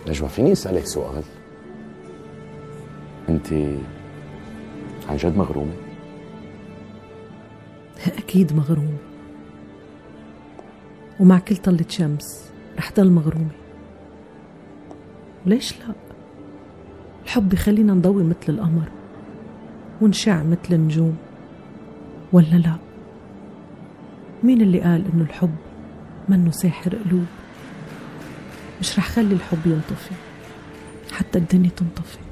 نجوى فيني أسألك سؤال؟ أنت عن جد مغرومة؟ أكيد مغرومة، ومع كل طلة شمس رح ضل مغرومة. وليش لا؟ الحب بيخلينا نضوي مثل القمر ونشع مثل النجوم، ولا لا؟ مين اللي قال إنه الحب منه ساحر قلوب؟ مش رح خلي الحب ينطفي حتى الدنيا تنطفي.